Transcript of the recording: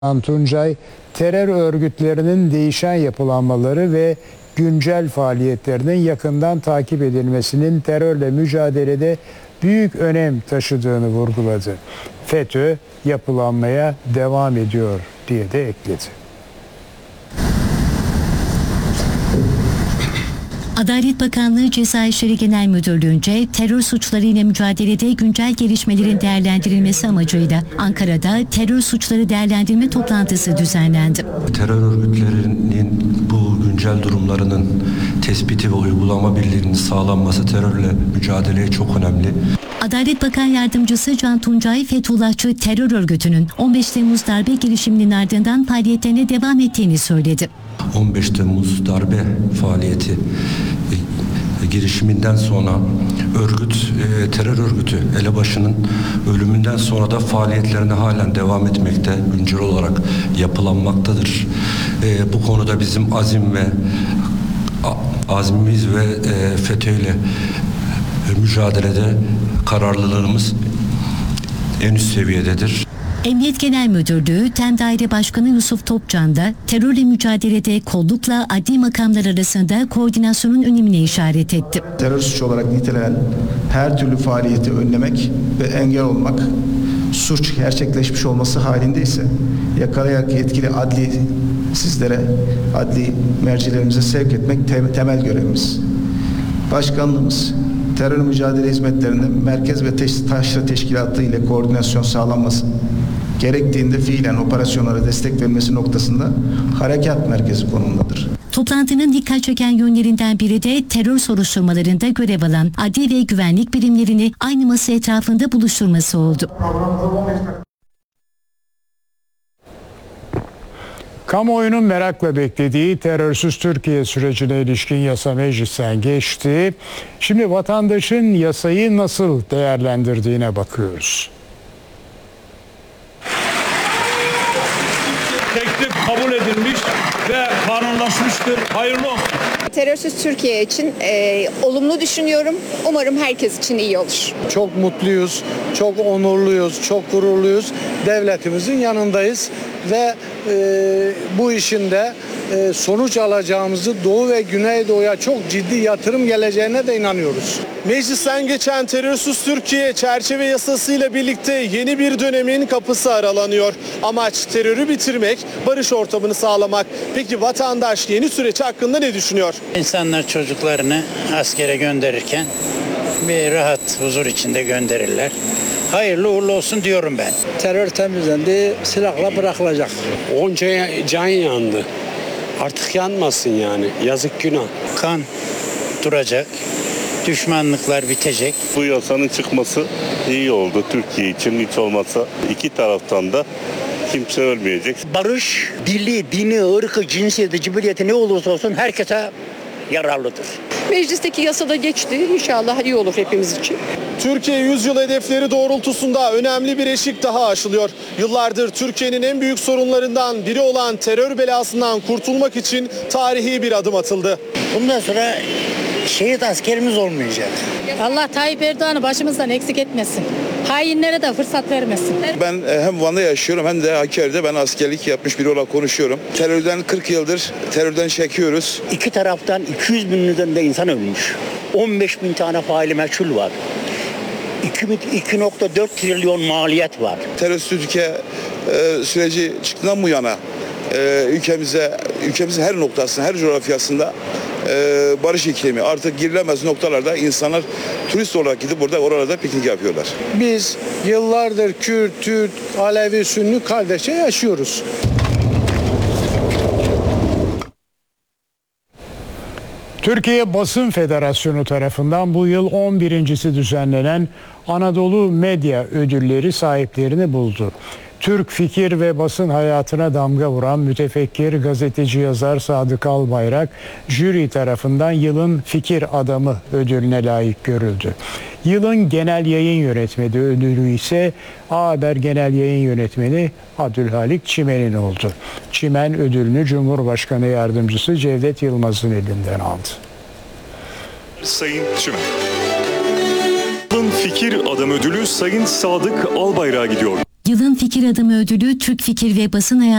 Tuncay, terör örgütlerinin değişen yapılanmaları ve güncel faaliyetlerinin yakından takip edilmesinin terörle mücadelede büyük önem taşıdığını vurguladı. FETÖ yapılanmaya devam ediyor diye de ekledi. Adalet Bakanlığı Ceza İşleri Genel Müdürlüğü'nce terör suçlarıyla mücadelede güncel gelişmelerin değerlendirilmesi amacıyla Ankara'da terör suçları değerlendirme toplantısı düzenlendi. Terör örgütlerinin bu güncel durumlarının tespiti ve uygulama birliğinin sağlanması terörle mücadeleye çok önemli. Adalet Bakan Yardımcısı Can Tuncay, Fethullahçı terör örgütünün 15 Temmuz darbe girişiminin ardından faaliyetlerine devam ettiğini söyledi. 15 Temmuz darbe faaliyeti girişiminden sonra terör örgütü elebaşının ölümünden sonra da faaliyetlerine halen devam etmekte, güncel olarak yapılanmaktadır. Bu konuda bizim azmimiz ve FETÖ ile mücadelede kararlılığımız en üst seviyededir. Emniyet Genel Müdürlüğü TEM Daire Başkanı Yusuf Topcan da terörle mücadelede kollukla adli makamlar arasında koordinasyonun önemine işaret etti. Terör suçu olarak nitelenen her türlü faaliyeti önlemek ve engel olmak, suç gerçekleşmiş olması halinde ise yakalayarak yetkili adli mercilerimize sevk etmek temel görevimiz. Başkanlığımız terör mücadele hizmetlerinde merkez ve taşra teşkilatı ile koordinasyon sağlanması, gerektiğinde fiilen operasyonlara destek verilmesi noktasında harekat merkezi konumundadır. Toplantının dikkat çeken yönlerinden biri de terör soruşturmalarında görev alan adli ve güvenlik birimlerini aynı masa etrafında buluşturması oldu. Kamuoyunun merakla beklediği terörsüz Türkiye sürecine ilişkin yasa meclisten geçti. Şimdi vatandaşın yasayı nasıl değerlendirdiğine bakıyoruz. Teklif kabul edilmiş ve kanunlaşmıştır. Hayırlı olsun. Terörsüz Türkiye için olumlu düşünüyorum. Umarım herkes için iyi olur. Çok mutluyuz, çok onurluyuz, çok gururluyuz. Devletimizin yanındayız ve bu işin de sonuç alacağımızı Doğu ve Güneydoğu'ya çok ciddi yatırım geleceğine de inanıyoruz. Meclisten geçen terörsüz Türkiye çerçeve yasasıyla birlikte yeni bir dönemin kapısı aralanıyor. Amaç terörü bitirmek, barış ortamını sağlamak. Peki vatandaş yeni süreç hakkında ne düşünüyor? İnsanlar çocuklarını askere gönderirken bir rahat, huzur içinde gönderirler. Hayırlı uğurlu olsun diyorum ben. Terör temizlendi, silahla bırakılacak. Onca can yandı. Artık yanmasın yani. Yazık, günah. Kan duracak, düşmanlıklar bitecek. Bu yasanın çıkması iyi oldu Türkiye için. Hiç olmazsa iki taraftan da kimse ölmeyecek. Barış, dili, dini, ırkı, cinsiyeti, cibiliyeti ne olursa olsun herkese yararlıdır. Meclisteki yasada geçti. İnşallah iyi olur hepimiz için. Türkiye yüzyıl hedefleri doğrultusunda önemli bir eşik daha aşılıyor. Yıllardır Türkiye'nin en büyük sorunlarından biri olan terör belasından kurtulmak için tarihi bir adım atıldı. Bundan sonra şehit askerimiz olmayacak. Allah Tayyip Erdoğan'ı başımızdan eksik etmesin. Hainlere de fırsat vermesin. Ben hem Van'da yaşıyorum hem de Hakkari'de ben askerlik yapmış biri olarak konuşuyorum. Terörden 40 yıldır terörden çekiyoruz. İki taraftan 200 binin üzerinde insan ölmüş. 15 bin tane faili meçhul var. 2.4 trilyon maliyet var. Terörsüz Türkiye süreci çıktığından bu yana ülkemizin her noktasında, her coğrafyasında barış iklimi artık girilemez noktalarda insanlar turist olarak gidip oralarda piknik yapıyorlar. Biz yıllardır Kürt, Türk, Alevi, Sünni kardeşçe yaşıyoruz. Türkiye Basın Federasyonu tarafından bu yıl 11.'si düzenlenen Anadolu Medya Ödülleri sahiplerini buldu. Türk fikir ve basın hayatına damga vuran mütefekkir gazeteci yazar Sadık Albayrak jüri tarafından yılın fikir adamı ödülüne layık görüldü. Yılın genel yayın yönetmeni ödülü ise A Haber Genel Yayın Yönetmeni Abdülhalik Çimen'in oldu. Çimen ödülünü Cumhurbaşkanı Yardımcısı Cevdet Yılmaz'ın elinden aldı. Sayın Çimen. Yılın fikir adam ödülü Sayın Sadık Albayrak'a gidiyor. Yılın Fikir Adamı ödülü Türk Fikir ve Basın Hayatı